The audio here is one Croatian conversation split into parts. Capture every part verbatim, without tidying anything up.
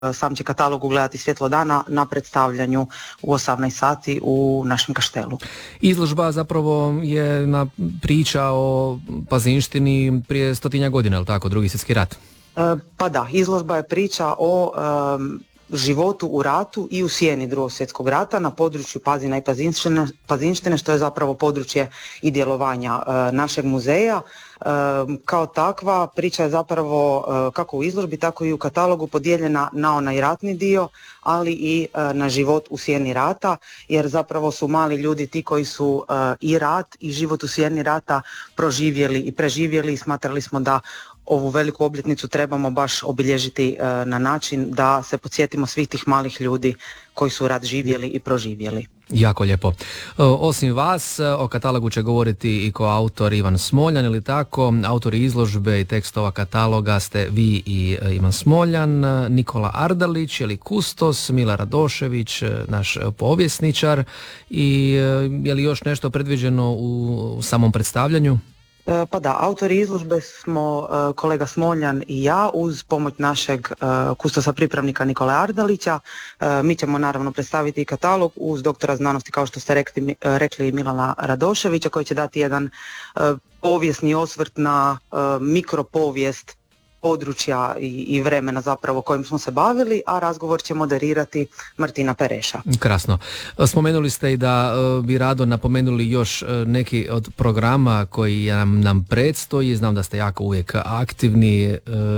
sam će katalog ugledati svjetlo dana na predstavljanju u osamnaest sati u našem kaštelu. Izložba zapravo je na priča o pazinštini prije stotinja godina, je li tako, Drugi svjetski rat? Pa da, izložba je priča o um, životu u ratu i u sjeni Drugog svjetskog rata na području Pazina i Pazinštine, Pazinštine što je zapravo područje i djelovanja uh, našeg muzeja. Uh, kao takva priča je zapravo uh, kako u izložbi tako i u katalogu podijeljena na onaj ratni dio, ali i uh, na život u sjeni rata, jer zapravo su mali ljudi ti koji su uh, i rat i život u sjeni rata proživjeli i preživjeli i smatrali smo da ovu veliku obljetnicu trebamo baš obilježiti uh, na način da se podsjetimo svih tih malih ljudi koji su rat živjeli i proživjeli. Jako lijepo. Osim vas, o katalogu će govoriti i koautor Ivan Smoljan, ili tako? Autori izložbe i tekstova kataloga ste vi i Ivan Smoljan, Nikola Ardalić, ili kustos, Mila Radošević, naš povjesničar, i je li još nešto predviđeno u samom predstavljanju? Pa da, autori izložbe smo kolega Smoljan i ja uz pomoć našeg kustosa pripravnika Nikole Ardalića. Mi ćemo naravno predstaviti i katalog uz doktora znanosti, kao što ste rekli, rekli Milana Radoševića, koji će dati jedan povijesni osvrt na mikropovijest područja i, i vremena zapravo kojim smo se bavili, a razgovor će moderirati Martina Pereša. Krasno. Spomenuli ste i da bi rado napomenuli još neki od programa koji nam, nam predstoji. Znam da ste jako uvijek aktivni.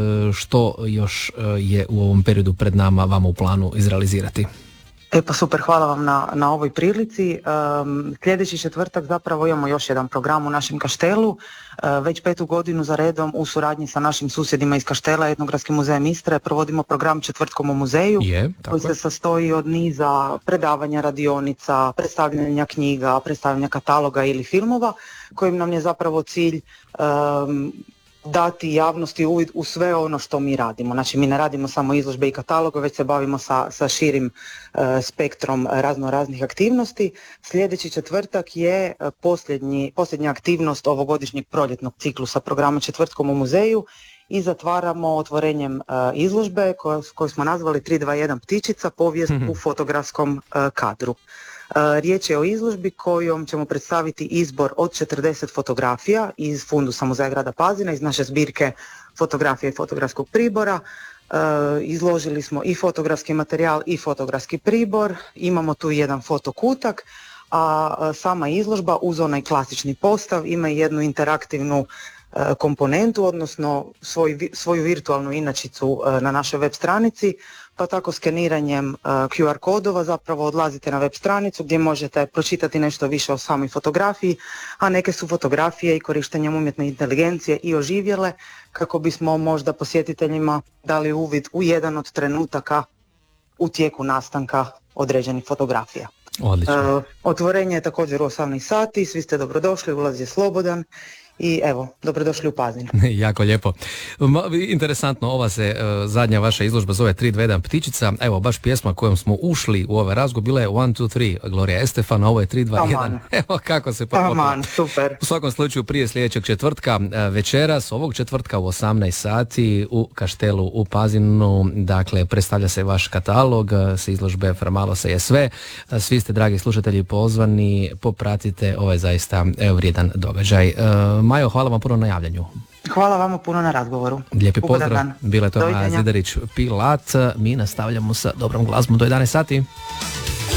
Što još je u ovom periodu pred nama vama u planu izrealizirati? E pa super, hvala vam na, na ovoj prilici. Um, sljedeći četvrtak zapravo imamo još jedan program u našem kaštelu. Uh, već petu godinu za redom u suradnji sa našim susjedima iz kaštela, Etnografskim muzejem Istre, provodimo program Četvrtkom u muzeju, je, koji se sastoji od niza predavanja, radionica, predstavljanja knjiga, predstavljanja kataloga ili filmova, kojim nam je zapravo cilj um, dati javnosti uvid u sve ono što mi radimo. Znači, mi ne radimo samo izložbe i kataloge, već se bavimo sa, sa širim uh, spektrom razno raznih aktivnosti. Sljedeći četvrtak je uh, posljednji, posljednja aktivnost ovogodišnjeg proljetnog ciklusa programa Četvrtkom u muzeju i zatvaramo otvorenjem uh, izložbe koju, koju smo nazvali tri dva jedan Ptičica, povijest mm-hmm. u fotografskom uh, kadru. Riječ je o izložbi kojom ćemo predstaviti izbor od četrdeset fotografija iz fundusa Muzeja grada Pazina, iz naše zbirke fotografije i fotografskog pribora. Izložili smo i fotografski materijal i fotografski pribor, imamo tu jedan fotokutak, a sama izložba uz onaj klasični postav ima jednu interaktivnu komponentu, odnosno svoj, svoju virtualnu inačicu na našoj web stranici, pa tako skeniranjem Q R kodova zapravo odlazite na web stranicu gdje možete pročitati nešto više o samoj fotografiji, a neke su fotografije i korištenjem umjetne inteligencije i oživjele kako bismo možda posjetiteljima dali uvid u jedan od trenutaka u tijeku nastanka određenih fotografija. Odlično. Uh, otvorenje je također u osamnaest sati, svi ste dobrodošli, ulaz je slobodan. I evo, dobrodošli u Pazin. Jako lijepo. Interesantno, ova se uh, zadnja vaša izložba zove tri dva jedan Ptičica. Evo, baš pjesma kojom smo ušli u ovaj razgovor bila je one two three Gloria Estefan, ovo je tri dva jedan. Evo kako se poklopilo. Super. U svakom slučaju prije sljedećeg četvrtka, večeras, ovog četvrtka u osamnaest sati u Kaštelu u Pazinu, dakle, predstavlja se vaš katalog sa izložbe Frmalo se je sve. Svi ste, dragi slušatelji, pozvani, popratite ovaj zaista vrijedan događaj. Majo, hvala vam puno na javljanju. Hvala vama puno na razgovoru. Lijepi pozdrav. Bila je to Maja Zidarić Pilat. Mi nastavljamo sa dobrom glazbom do jedanaest sati.